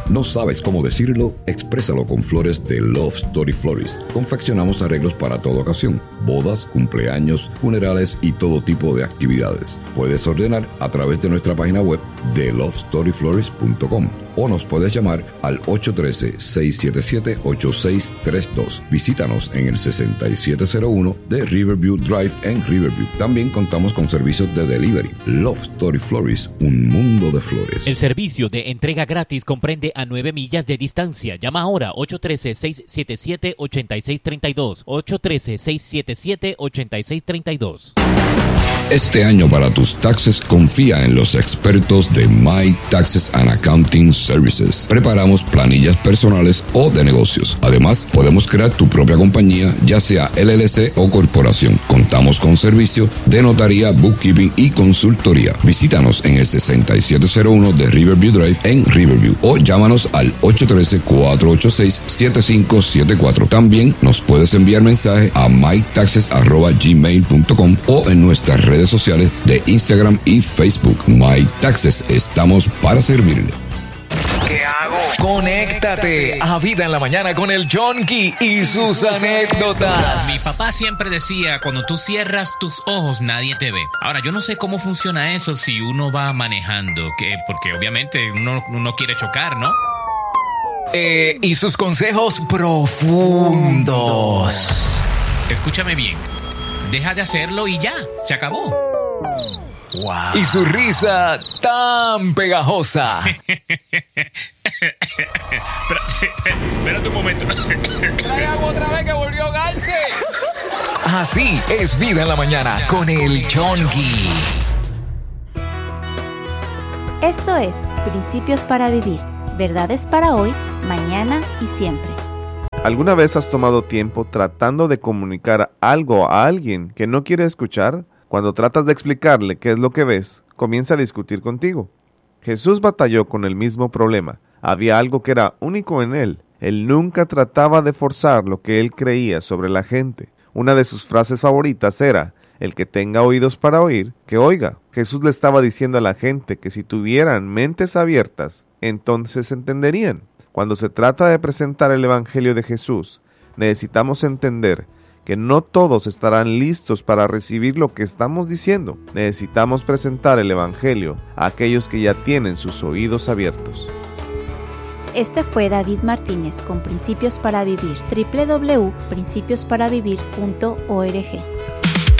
¿No sabes cómo decirlo? Exprésalo con flores de Love Story Florist. Confeccionamos arreglos para toda ocasión: bodas, cumpleaños, funerales y todo tipo de actividades. Puedes ordenar a través de nuestra página web de lovestoryflorist.com o nos puedes llamar al 813-677-8632. Visítanos en el 6701 de Riverview Drive en Riverview. También contamos con servicios de delivery. Love Story Florist, un mundo de flores. El servicio de entrega gratis comprende a 9 millas de distancia. Llama ahora 813-677-8632. 813-677-8632. Este año para tus taxes confía en los expertos de My Taxes and Accounting Services. Preparamos planillas personales o de negocios. Además, podemos crear tu propia compañía, ya sea LLC o corporación. Contamos con servicio de notaría, bookkeeping y consultoría. Visítanos en el 6701 de Riverview Drive en Riverview o llámanos al 813-486-7574. También nos puedes enviar mensaje a mytaxes@gmail.com o en nuestras redes sociales de Instagram y Facebook. My Taxes, estamos para servirle. ¿Qué hago? Conéctate a Vida en la Mañana con el Yonki y sus anécdotas. Mi papá siempre decía, cuando tú cierras tus ojos, nadie te ve. Ahora, yo no sé cómo funciona eso si uno va manejando, porque obviamente uno quiere chocar, ¿no? Y sus consejos profundos. Escúchame bien. Deja de hacerlo y ya, se acabó. Wow. Y su risa tan pegajosa. Espérate un momento. Trae agua otra vez que volvió Garce. Así es Vida en la Mañana con el Yonki. Esto es Principios para Vivir. Verdades para hoy, mañana y siempre. ¿Alguna vez has tomado tiempo tratando de comunicar algo a alguien que no quiere escuchar? Cuando tratas de explicarle qué es lo que ves, comienza a discutir contigo. Jesús batalló con el mismo problema. Había algo que era único en él. Él nunca trataba de forzar lo que él creía sobre la gente. Una de sus frases favoritas era: el que tenga oídos para oír, que oiga. Jesús le estaba diciendo a la gente que si tuvieran mentes abiertas, entonces entenderían. Cuando se trata de presentar el Evangelio de Jesús, necesitamos entender que no todos estarán listos para recibir lo que estamos diciendo. Necesitamos presentar el Evangelio a aquellos que ya tienen sus oídos abiertos. Este fue David Martínez con Principios para Vivir. www.principiosparavivir.org